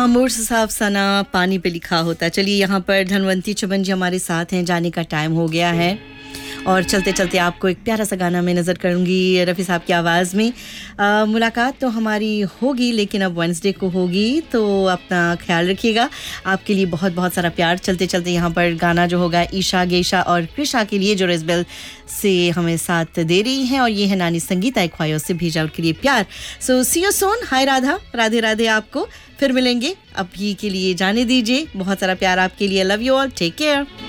खामोश साफ सना पानी पे लिखा होता। चलिए यहाँ पर धनवंती चुबन जी हमारे साथ हैं, जाने का टाइम हो गया है और चलते चलते आपको एक प्यारा सा गाना मैं नज़र करूँगी रफ़ी साहब की आवाज़ में। मुलाकात तो हमारी होगी लेकिन अब वेडनेसडे को होगी, तो अपना ख्याल रखिएगा। आपके लिए बहुत बहुत सारा प्यार। चलते चलते यहाँ पर गाना जो होगा ईशा गेशा और कृषा के लिए, जो रेसबेल से हमें साथ दे रही हैं, और ये है नानी संगीता एक ख्वाहिश से भेजा उनके लिए प्यार। सो सी यू सून। हाय राधा, राधे राधे। आपको फिर मिलेंगे, अभी के लिए जाने दीजिए। बहुत सारा प्यार आपके लिए। Love you all, take care.